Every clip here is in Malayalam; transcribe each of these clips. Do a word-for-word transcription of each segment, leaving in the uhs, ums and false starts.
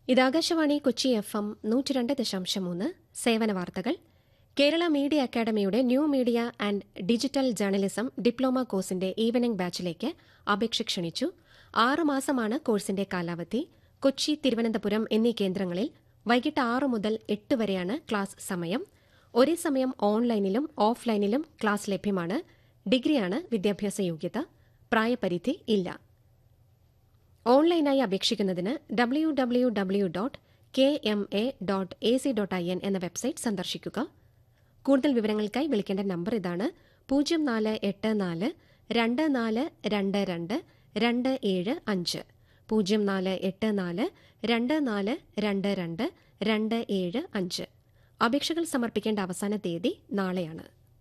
ഇത് ആകാശവാണി കൊച്ചി എഫ് എം നൂറ്റി രണ്ട് ദശാംശം മൂന്ന് സേവന വാർത്തകൾ. കേരള മീഡിയ അക്കാദമിയുടെ new media and digital journalism diploma കോഴ്സിന്റെ ഈവനിംഗ് ബാച്ചിലേക്ക് അപേക്ഷ ക്ഷണിച്ചു. ആറ് മാസമാണ് കോഴ്സിന്റെ കാലാവധി. കൊച്ചി, തിരുവനന്തപുരം എന്നീ കേന്ദ്രങ്ങളിൽ വൈകിട്ട് ആറ് മുതൽ എട്ട് വരെയാണ് ക്ലാസ് സമയം. ഒരേ സമയം ഓൺലൈനിലും ഓഫ്ലൈനിലും ക്ലാസ് ലഭ്യമാണ്. ഡിഗ്രിയാണ് വിദ്യാഭ്യാസ യോഗ്യത. പ്രായപരിധി ഇല്ല. ഓൺലൈനായി അപേക്ഷിക്കുന്നതിന് W W W dot K M A dot A C dot I N എന്ന വെബ്സൈറ്റ് സന്ദർശിക്കുക. കൂടുതൽ വിവരങ്ങൾക്കായി വിളിക്കേണ്ട നമ്പർ ഇതാണ്: പൂജ്യം നാല് എട്ട് നാല് രണ്ട് നാല് രണ്ട് രണ്ട് രണ്ട് ഏഴ് അഞ്ച് പൂജ്യം നാല് എട്ട് നാല് രണ്ട് നാല് രണ്ട് രണ്ട് രണ്ട് ഏഴ് അഞ്ച്. അപേക്ഷകൾ സമർപ്പിക്കേണ്ട അവസാന തീയതി നാളെയാണ്.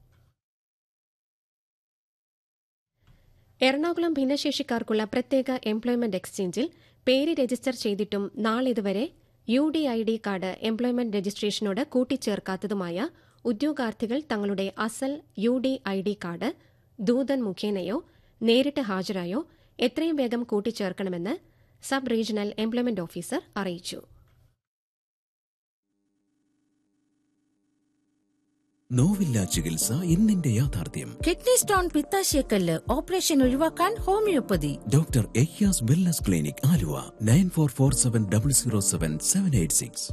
എറണാകുളം ഭിന്നശേഷിക്കാർക്കുള്ള പ്രത്യേക എംപ്ലോയ്മെന്റ് എക്സ്ചേഞ്ചിൽ പേര് രജിസ്റ്റർ ചെയ്തിട്ടും നാളിതുവരെ U D I D card employment രജിസ്ട്രേഷനോട് കൂട്ടിച്ചേർക്കാത്തതുമായ ഉദ്യോഗാർത്ഥികൾ തങ്ങളുടെ അസൽ U D I D card ദൂതൻ മുഖേനയോ നേരിട്ട് ഹാജരായോ എത്രയും വേഗം കൂട്ടിച്ചേർക്കണമെന്ന് സബ് റീജിയണൽ എംപ്ലോയ്മെന്റ് ഓഫീസർ അറിയിച്ചു. നോവില്ല ചികിത്സ ഇന്നിന്റെ യാഥാർത്ഥ്യം. കിഡ്നി സ്റ്റോൺ, പിത്താശയക്കല്ല് ഓപ്പറേഷൻ ഒഴിവാക്കാൻ homeopathy. Doctor Ayyaz wellness clinic, Aluva. Nine four four seven double zero seven seven eight six.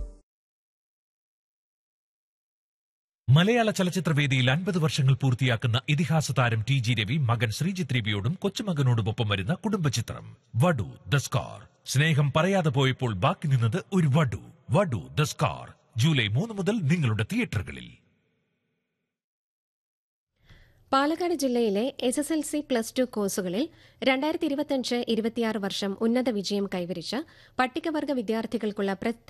മലയാള ചലച്ചിത്രവേദിയിൽ അൻപത് വർഷങ്ങൾ പൂർത്തിയാക്കുന്ന ഇതിഹാസ താരം ടി ജി രവി മകൻ ശ്രീജിത്ത് രവിയോടും കൊച്ചുമകനോടുമൊപ്പം വരുന്ന കുടുംബചിത്രം വടു ദ സ്കാർ. സ്നേഹം പറയാതെ പോയപ്പോൾ ബാക്കി നിന്നത് ഒരു വടു. വടു ദ സ്കാർ ജൂലൈ മൂന്ന് മുതൽ നിങ്ങളുടെ തിയേറ്ററുകളിൽ. പാലക്കാട് ജില്ലയിലെ S S L C plus two കോഴ്സുകളിൽ രണ്ടായിരത്തി ഇരുപത്തിയഞ്ച് ഇരുപത്തിയാറ് വർഷം ഉന്നത വിജയം കൈവരിച്ച പട്ടികവർഗ വിദ്യാർത്ഥികൾക്കുള്ള